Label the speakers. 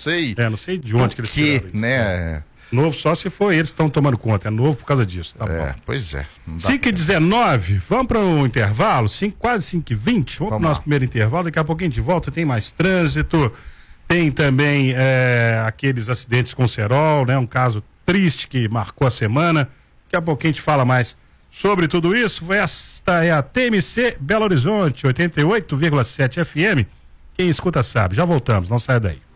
Speaker 1: sei.
Speaker 2: Não sei de onde que eles tiraram isso.
Speaker 1: Né?
Speaker 2: Novo só se for eles que estão tomando conta. É novo por causa disso, tá bom.
Speaker 1: Pois é.
Speaker 2: 5h19, vamos para um intervalo, quase 5h20. Vamos para o nosso primeiro intervalo, daqui a pouquinho a gente volta, tem mais trânsito, tem também aqueles acidentes com cerol, né? Um caso triste que marcou a semana. Daqui a pouquinho a gente fala mais sobre tudo isso. Esta é a TMC Belo Horizonte, 88,7 FM. Quem escuta sabe. Já voltamos, não saia daí.